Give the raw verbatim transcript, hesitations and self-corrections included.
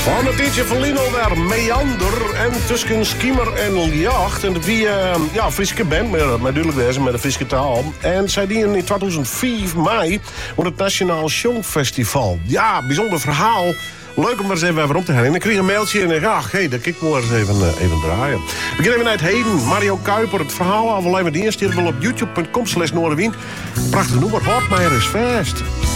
Van het tijdje van Lino naar Meander en tussen Skimmer en Jacht. En de wie, uh, ja, Friese band, maar, maar duidelijk wezen met de Friese taal. En zij dienen in tweeduizend vier mei voor het Nationaal Songfestival. Ja, bijzonder verhaal. Leuk om er eens even over op te gaan. En ik kreeg een mailtje en ik dacht, hé, dat ik moet eens even, uh, even draaien. We beginnen even naar het heden. Mario Kuiper, het verhaal al alleen maar de eerste. Die wel op youtube punt com slash Noorderwind. Prachtig nummer, Hart mij er is vast.